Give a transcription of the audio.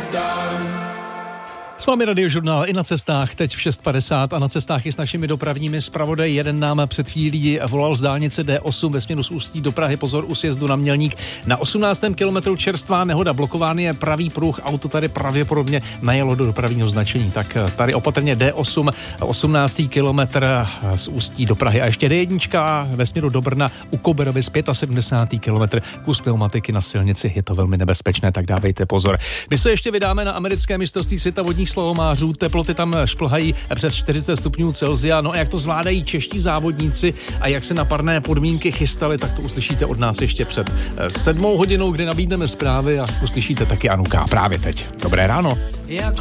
S vámi Radiožurnál i na cestách, teď v 6:50 a na cestách i s našimi dopravními zpravodaji. Jeden nám před chvílí volal z dálnice D8 ve směru z Ústí do Prahy, pozor u sjezdu na Mělník. Na 18. kilometru čerstvá nehoda, blokován je pravý pruh, auto tady pravděpodobně najelo do dopravního značení. Tak tady opatrně D8, 18. kilometr z Ústí do Prahy. A ještě D1 ve směru do Brna u Koberovic, 75. kilometr, kus pneumatiky na silnici, je to velmi nebezpečné, tak dávejte pozor. My se ještě vydáme na americké mistrovství světa vodních slalomářů, teploty tam šplhají přes 40 stupňů Celsia. No a jak to zvládají čeští závodníci a jak se na parné podmínky chystali, tak to uslyšíte od nás ještě před 7 hodinou, kdy nabídneme zprávy a uslyšíte taky Anuka právě teď. Dobré ráno.